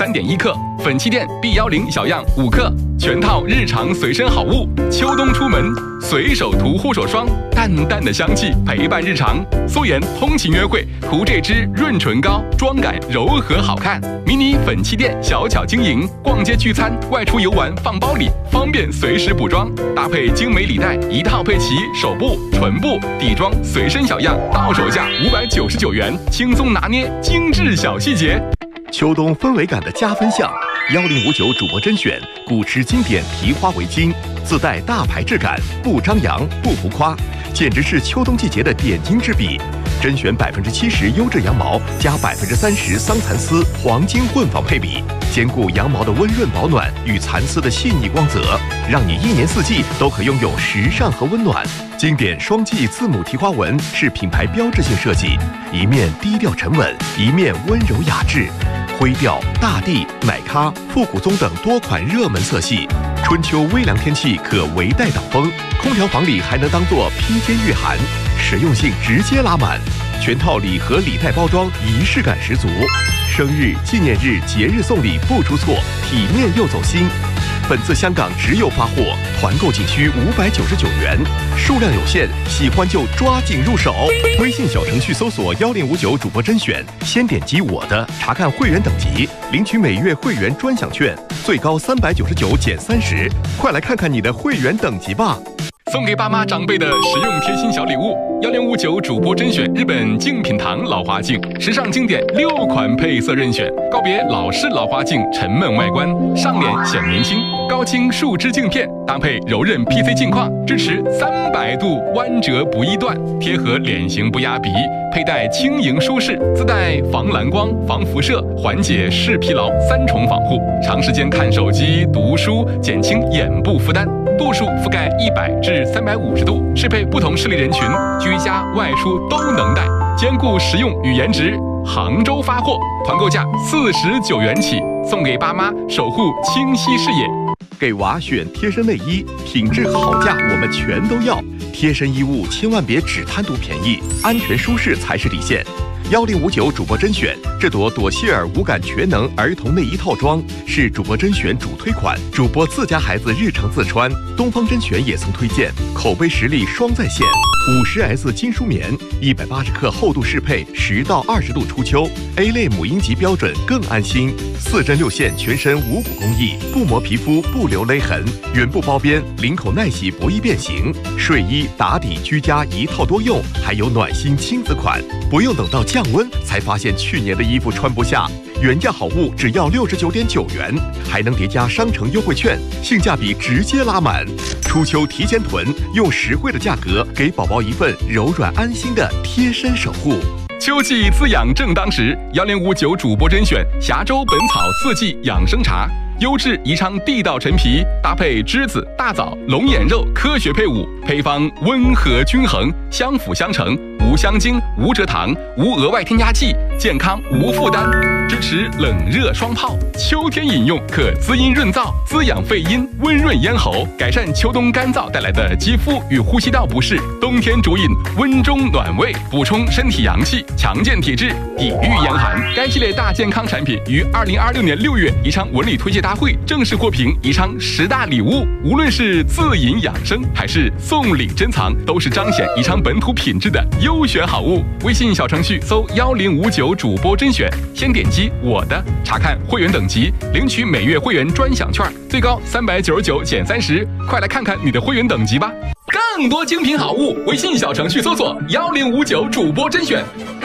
3.1克，粉气垫 B10小样5克，全套日常随身好物。秋冬出门随手涂护手霜，淡淡的香气陪伴日常。素颜通勤约会涂这支润唇膏，妆感柔和好看。迷你粉气垫小巧轻盈，逛街聚餐外出游玩放包里，方便随时补妆。搭配精美礼袋，一套配齐手部、唇部、底妆随身小样，到手价599元，轻松拿捏精致小细节。 秋冬氛围感的加分项，1059主播甄选古驰经典提花围巾，自带大牌质感，不张扬不浮夸，简直是秋冬季节的点睛之笔。甄选70%优质羊毛加30%桑蚕丝黄金混纺配比，兼顾羊毛的温润保暖与蚕丝的细腻光泽，让你1年4季都可拥有时尚和温暖。经典双髻字母提花纹是品牌标志性设计，一面低调沉稳，一面温柔雅致。灰调、大地、奶咖、复古棕等多款热门色系，春秋微凉天气可围带挡风，空调房里还能当做披肩御寒，实用性直接拉满。全套礼盒礼袋包装仪式感十足，生日、纪念日、节日送礼不出错，体面又走心。本次香港直邮发货，团购仅需599元，数量有限，喜欢就抓紧入手。微信小程序搜索1059主播甄选，先点击我的，查看会员等级，领取每月会员专享券，最高399减30，快来看看你的会员等级吧。 送给爸妈长辈的实用贴心小礼物，1059主播甄选日本精品堂老花镜，时尚经典6款配色任选，告别老式老花镜沉闷外观，上脸显年轻。高清树脂镜片搭配柔韧 PC 镜框，支持300度弯折不易断，贴合脸型不压鼻，佩戴轻盈舒适，自带防蓝光、防辐射，缓解视疲劳3重防护，长时间看手机、读书，减轻眼部负担。度数覆盖100至350度，适配不同视力人群，居家外出都能戴，兼顾实用与颜值。杭州发货，团购价49元起，送给爸妈，守护清晰视野。 给娃选贴身内衣，品质好价我们全都要。贴身衣物千万别只贪图便宜，安全舒适才是底线。1059主播甄选，这朵朵希尔无感全能儿童内衣套装是主播甄选主推款，主播自家孩子日常自穿，东方甄选也曾推荐，口碑实力双在线。50S 金舒棉，180克厚度适配，10到20度出秋 ，A 类母婴级标准更安心。4针6线全身无骨工艺，不磨皮肤，不留勒痕，原布包边，领口耐洗，不易变形。睡衣、打底、居家一套多用，还有暖心亲子款，不用等到降温才发现去年的衣服穿不下。原价好物只要69.9元，还能叠加商城优惠券，性价比直接拉满。初秋提前囤，用实惠的价格给宝宝一份柔软安心的贴身守护。 秋季滋养正当时，1059主播甄选峡州本草4季养生茶，优质宜昌地道陈皮，搭配栀子、大枣、龙眼肉，科学配伍，配方温和均衡，相辅相成，无香精、无蔗糖、无额外添加剂，健康无负担，支持冷热双泡。秋天饮用可滋阴润燥，滋养肺阴，温润咽喉，改善秋冬干燥带来的肌肤与呼吸道不适。冬天主饮温中暖胃，补充身体阳气，强健体质，抵御严寒。该系列大健康产品于2026年6月宜昌文旅推介大会正式获评宜昌10大礼物。无论是自饮养生还是送礼珍藏，都是彰显宜昌本土品质的优选好物。微信小程序搜1059主播甄选，先点击我的，查看会员等级，领取每月会员专享券，最高399减30，快来看看你的会员等级吧。更多精品好物，微信小程序搜索1059主播甄选。